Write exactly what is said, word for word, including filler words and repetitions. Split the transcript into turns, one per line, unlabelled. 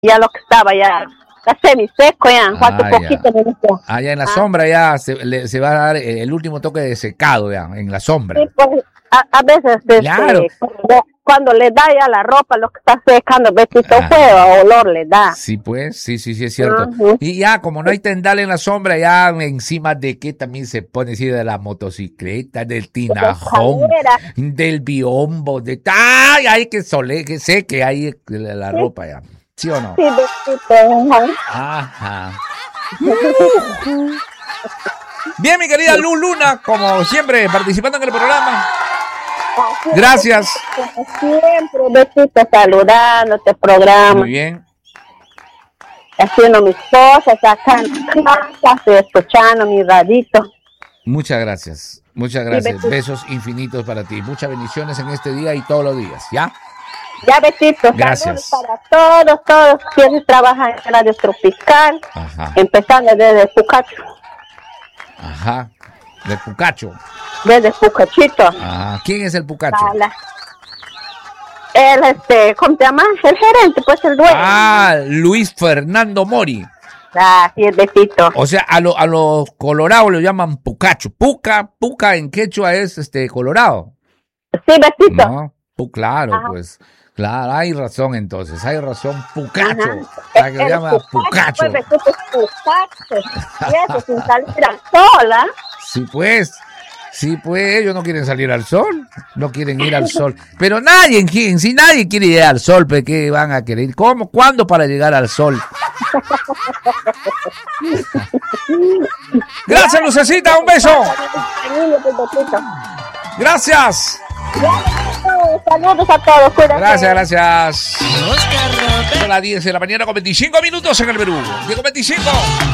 ya lo que estaba ya, está semiseco ya, falta
Ah,
un poquito de eso.
Ah, ya en la
Ah.
sombra ya se, le, se va a dar el último toque de secado ya, en la sombra.
Sí, pues, a, a veces este,
Claro.
cuando, cuando le da ya la ropa, lo que está secando, besito
Ah.
feo, olor le da.
Sí, pues, sí, sí, sí, es cierto.
Ujú.
Y ya, como no hay tendal en la sombra, ya encima de que también se pone así de la motocicleta, del tinajón,
escalera.
del biombo, de... ¡Ay! Hay que sole, que sé que hay la, la ropa ya. ¿Sí o no?
Sí, besito.
Ajá. Bien, mi querida Lu Luna, como siempre, participando en el programa. Gracias.
Como siempre, besito, saludándote, programa.
Muy bien.
Haciendo mis cosas acá en casa, estoy escuchando mi radito.
Muchas gracias. Muchas gracias.
besitos.
Besos infinitos para ti. Muchas bendiciones en este día y todos los días. ¿Ya?
Ya, besitos.
Gracias.
Saludos para todos, todos quienes trabajan en Radio Tropical,
Ajá.
empezando desde Pucacho,
Ajá. Del Pucacho.
desde Pucachito.
Ajá. ¿Quién es el Pucacho?
a la- El, este, ¿cómo se llama? El gerente, pues el dueño.
Ah, Luis Fernando Mori.
Así es, besito.
O sea, a, lo- a los colorados lo llaman Pucacho. Puca, Puca en quechua es este colorado.
Sí, besito.
No, Pu- claro,
Ajá.
pues. Claro, hay razón entonces, hay razón. Pucacho.
Ajá.
La que se
El
llama
Pucacho,
Pucacho.
pues, besito, es Pucacho. Y eso sin salir al sol, ¿ah?
Sí, pues. Sí, pues, ellos no quieren salir al sol, no quieren ir al sol. Pero nadie, ¿quién? Si nadie quiere ir al sol, ¿pero qué van a querer? ¿Cómo? ¿Cuándo para llegar al sol? Gracias, Lucecita, un beso. Gracias.
Saludos a todos, cuídense.
Gracias, gracias. Son las diez de la mañana con veinticinco minutos en el Perú. diez con veinticinco.